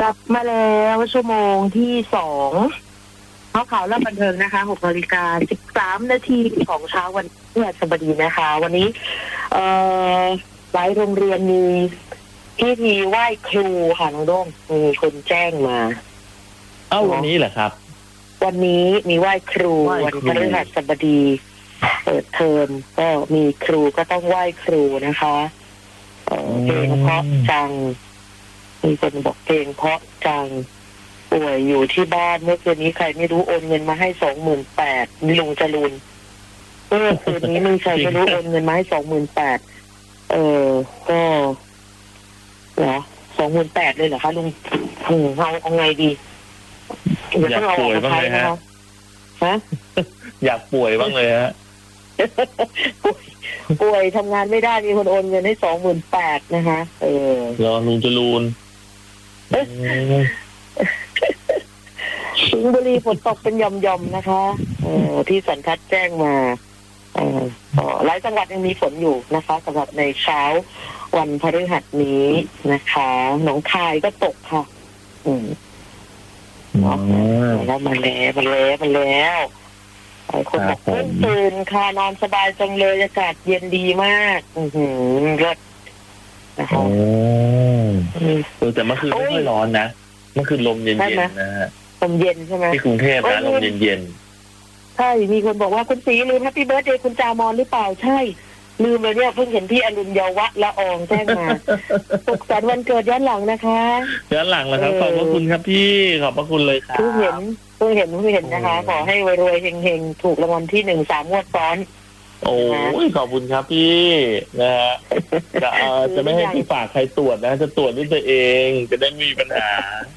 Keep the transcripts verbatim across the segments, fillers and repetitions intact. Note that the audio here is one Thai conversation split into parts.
กลับมาแล้วชั่วโมงที่สองข่าวข่าวและบันเทิงนะคะหกนาฬิกาสิบสามนาทีของเช้าวันพฤหัสบดีนะคะวันนี้เอ่อหลายโรงเรียนมีพิธีไหว้ครูค่ะน้องโด้งมีคนแจ้งมาเอ้าวันนี้เหรอครับวันนี้มีไหว้ครูวันพฤหัสบดีเปิดเทอมก็มีครูก็ต้องไหว้ครูนะคะเออเพลงเพราะจังมีคนบอกเพลงเพราะจังป่วยอยู่ที่บ้านเมื่อคืนนี้ใครไม่รู้โอนเงินมาให้สองหมื่นแปดมีลุงจรูนเมื่อคืนนี้มีใครไม่รู้โอนเงินมาให้สองหมื่นแปดเออก็เหรอสองหมื่นแปดเลยเหรอคะลุงอืมเอาเอาไงดีอยากป่วยบ้างเลยฮะฮะอยากป่วยบ้างเลยฮะป่วยทำงานไม่ได้มีคนโอนเงินให้สองหมื่นแปดนะคะเออรอลุงจรูนสิงห์บุรีฝนตกเป็นยอมๆนะคะเออที่สันทัดแจ้งมาเออหลายจังหวัดยังมีฝนอยู่นะคะสำหรับในเช้าวันพฤหัสนี้นะคะหนองคายก็ตกค่ะอืมแล้วมาแล้วมาแล้วมาแล้วหลายคนบอกเพิ่งตื่นค่ะนอนสบายจังเลยอากาศเย็นดีมากอือหือรถนะคะแต่เมื่อคืนไม่ค่อยร้อนนะเมื่อคืนลมเย็นๆนะฮะลมเย็นใช่ไหมที่กรุงเทพนะลมเย็นๆใช่มีคนบอกว่าคุณศรีลืมแฮปปี้เบิร์ธเดย์คุณจามอนหรือเปล่าใช่ลืมเลยเนี่ยเพิ่งเห็นพี่อรุณเยาวะละอองแจ้งมาสุขสันต์วันเกิดย้อนหลังนะคะย้อนหลังแล้วครับขอบพระคุณครับพี่ขอบพระคุณเลยครับเพิ่งเห็นเพิ่งเห็นเพิ่งเห็นนะคะขอให้รวยๆเฮงๆถูกรางวัลที่หนึ่งสามงวดซ้อนโอ้ยขอบคุณครับพี่นะฮะจะจะไม่ให้พี่ฝากใครตรวจนะจะตรวจด้วยตัวเองจะได้ไม่มีปัญหา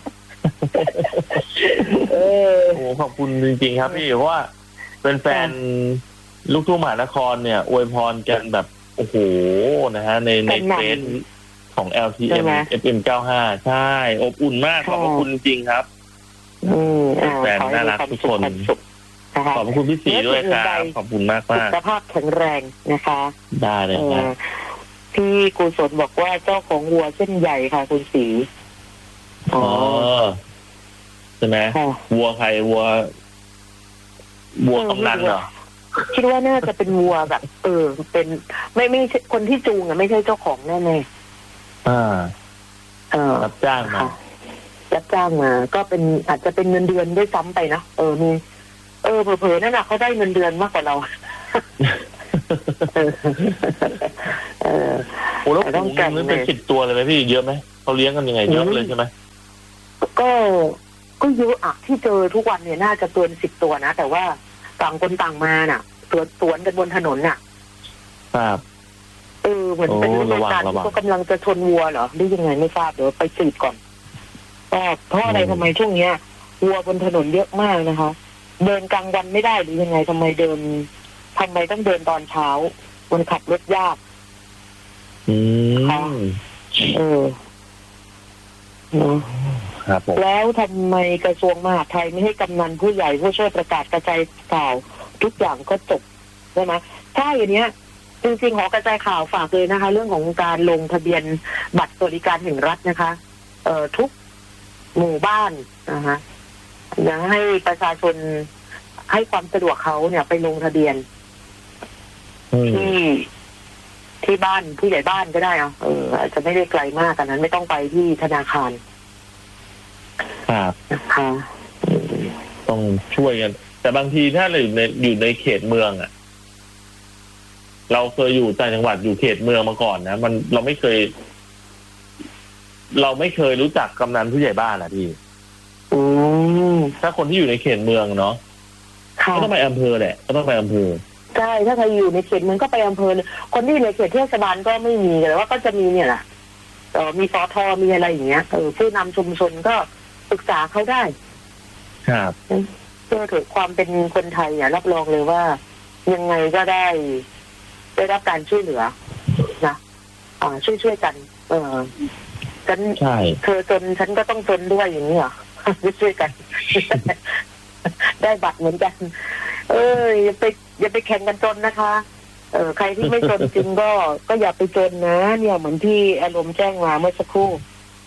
เออโอ้ขอบคุณจริงๆครับพี่เพราะว่าเป็นแฟนลูกทุ่งมหานครเนี่ยอวยพรกันแบบโอ้โหนะฮะในในเฟซของ แอล ที เอ็ม เอฟ เอ็ม เก้าสิบห้าใช่อบอุ่นมากขอบพระคุณจริงๆครับแฟนน่ารักทุกคนขอบคุณพี่ศรีด้วยครับขอบคุณมากมากสุขภาพแข็งแรงนะคะได้เลยครับพี่กุศลบอกว่าเจ้าของวัวเส้นใหญ่ค่ะคุณศรีอ๋อใช่ไหมวัวใครวัววัวกำนันเหรอคิดว่าน่าจะเป็นวัวแบบเออเป็นไม่ไม่คนที่จูงอ่ะไม่ใช่เจ้าของแน่แน่อ่าเออรับจ้างมารับจ้างมาก็เป็นอาจจะเป็นเงินเดือนด้วยซ้ำไปนะเออมีเออเผลอๆนั่นน่ะเขาได้เงินเดือนมากกว่าเราเออเออโอ้แล้วต้องการเป็นสิบตัวเลยไหมพี่เยอะไหมเขาเลี้ยงกันยังไงเยอะเลยใช่ไหมก็ก็เยอะอ่ะที่เจอทุกวันเนี่ยน่าจะเกินสิบตัวนะแต่ว่าต่างคนต่างมาน่ะสวนสวนกันบนถนนน่ะครับเออเหมือนเป็นเรื่องการที่เขากำลังจะชนวัวเหรอหรือยังไงไม่ทราบเดี๋ยวไปสืบก่อนก็เพราะอะไรทำไมช่วงเนี้ยวัวบนถนนเยอะมากนะคะเดินกลางวันไม่ได้หรือยังไงทำไมเดินทำไมต้องเดินตอนเช้ามันขับรถยากอืมเออครับผมแล้วทำไมกระทรวงมหาดไทยไม่ให้กำนันผู้ใหญ่ผู้ช่วยประกาศกระจายข่าวทุกอย่างก็จบใช่ไหมใช่อย่างเนี้ยจริงๆขอกระจายข่าวฝากเลยนะคะเรื่องของการลงทะเบียนบัตรสวัสดิการแห่งรัฐนะคะเอ่อทุกหมู่บ้านนะคะอยากให้ประชาชนให้ความสะดวกเขาเนี่ยไปลงทะเบียนที่ที่บ้านผู้ใหญ่บ้านก็ได้เอาเอออาจจะไม่ได้ไกลมากแต่นั้นไม่ต้องไปที่ธนาคารครับนะคะต้องช่วยกันแต่บางทีถ้าเราอยู่ในอยู่ในเขตเมืองอ่ะเราเคยอยู่ต่างจังหวัดอยู่เขตเมืองมาก่อนนะมันเราไม่เคยเราไม่เคยรู้จักกำนันผู้ใหญ่บ้านอ่ะพี่ถ้าคนที่อยู่ในเขตเมืองเนาะก็ต้องไปอำเภอแหละก็ต้องไปอำเภอใช่ถ้าใครอยู่ในเขตเมืองก็ไปอำเภอคนที่อยู่ในเขตเทศบาลก็ไม่มีแต่ว่าก็จะมีเนี่ยแหละเออมีสทมีอะไรอย่างเงี้ยเออผู้นำชุมชนก็ปรึกษาเขาได้ครับเพื่อถึงความเป็นคนไทยเนี่ยรับรองเลยว่ายังไงก็ได้ได้รับการช่วยเหลือนะอ่าช่วยช่วยกัน เออฉันเธอจนฉันก็ต้องจนด้วยอย่างนี้เหรอช่วยกันได้บัตรเหมือนกันเอออย่าไปอย่าไปแข่งกันจนนะคะเออใครที่ไม่จนจริงก็ก็อย่าไปจนนะเนี่ยเหมือนที่อารมณ์แจ้งมาเมื่อสักครู่เอ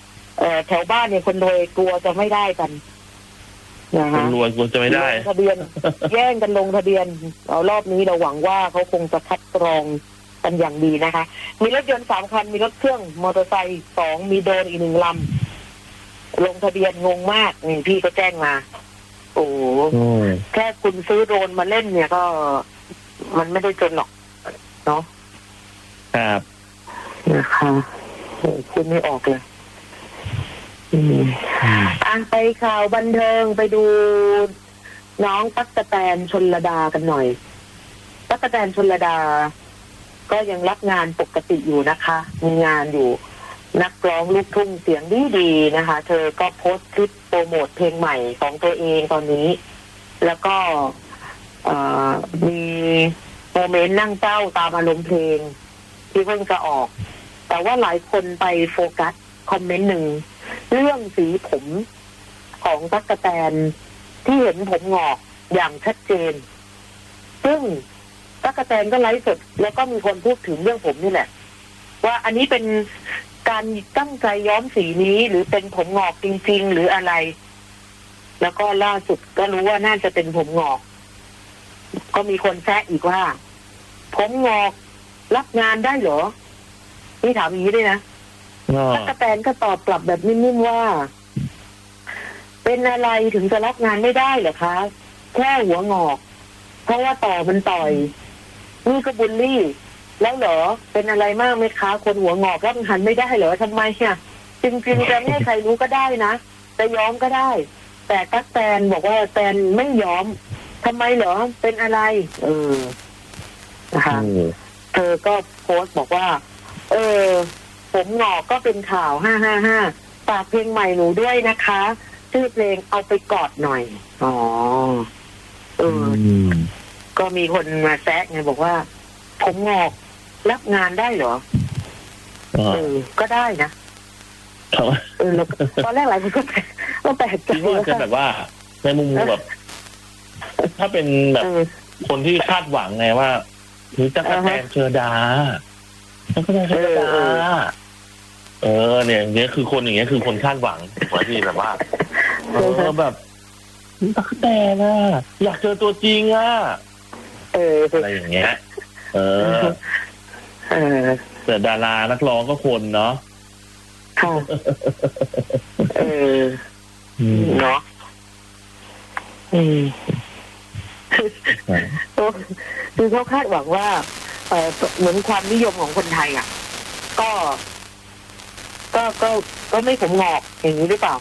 อแถวบ้านเนี่ยคนรวยกลัวจะไม่ได้กันนะคนฮะรวยควรจะไม่ได้ลงทะเบียน แย่งกันลงทะเบียนเอารอบนี้เราหวังว่าเขาคงจะคัดกรองกันอย่างดีนะคะมีรถยนต์สามคันมีรถเครื่องมอเตอร์ไซค์สองมีโดรนอีกหนึ่งลำลงทะเบียนงงมากนี่พี่ก็แจ้งมาโอ้อืมแค่คุณซื้อโดรนมาเล่นเนี่ยก็มันไม่ได้จนหรอกเนาะครับนะคะโอ้คุณไม่ออกเลยอืมอืมอ่ะไปข่าวบันเทิงไปดูน้องตั๊กแตนชลดากันหน่อยตั๊กแตนชลดา ก็ยังรับงานปกติอยู่นะคะ มีงานอยู่ นักร้องลูกทุ่งเสียงดีดีๆนะคะ เธอก็โพสต์คลิปโปรโมทเพลงใหม่ของตัวเองตอนนี้ แล้วก็เอ่อมีโมเมนต์นั่งเจ้าตามอารมณ์เพลง ที่เพิ่งจะออก แต่ว่าหลายคนไปโฟกัสคอมเมนต์หนึ่งเรื่องสีผมของตั๊กแตนที่เห็นผมงอกอย่างชัดเจน ซึ่งตั๊กแตนก็ไลฟ์สดแล้วก็มีคนพูดถึงเรื่องผมนี่แหละ ว่าอันนี้เป็นการตั้งใจย้อมสีนี้หรือเป็นผมงอกจริงๆหรืออะไร แล้วก็ล่าสุดก็รู้ว่าน่าจะเป็นผมงอก ก็มีคนแซะอีกว่า ผมงอกรับงานได้เหรอนี่ถามอย่างนี้ด้วยนะก็ตั๊กแตนก็ตอบกลับแบบนิ่มๆว่า เป็นอะไรถึงจะรับงานไม่ได้เหรอคะแค่หัวงอก เพราะว่าต่อมันต่อยนี่ก็บูลลี่ แล้วเหรอเป็นอะไรมากไหมคะคนหัวงอกรับงานไม่ได้เหรอทำไมอ่ะจริงๆจะไม่ให้ใครรู้ก็ได้นะจะย้อมก็ได้ แต่ตั๊กแตนบอกว่าแตนไม่ย้อมทำไมเหรอเป็นอะไร เออนะคะอืมเธอก็โพสต์บอกว่า เออผมงอกก็เป็นข่าวห้าห้าห้าฝากเพลงใหม่หนูด้วยนะคะชื่อเพลงเอาไปกอดหน่อยอ๋อเอออืมก็มีคนมาแซะไงบอกว่า ผมงอกรับงานได้เหรอก็เออ ก็ได้นะเออแล้วตอนแรกหลายคนก็แปลกก็แปลกใจคิดว่าจะแบบว่าในมุมแบบ ถ้าเป็นแบบเออคนที่คาดหวังไงว่าหรือตั๊กแตนเชอดาตั๊กแตนเชอดาเออเออเออเนี่ยอย่างเงี้ยคือคนอย่างเงี้ยคือคนคาดหวังกว่าที่แบบว่า เออแบบตั๊กแตนอ่ะอยากเจอตัวจริงอ่ะเอออะไรอย่างเงี้ย เออเออแต่ดารานักร้องก็คนเนาะค่ะเอออืมเนาะอืมคือเขาคาดหวังว่าเออเหมือนความนิยมของคนไทยอ่ะ ก็ ก็ก็ก็ไม่ผมงอกอย่างนี้หรือเปล่า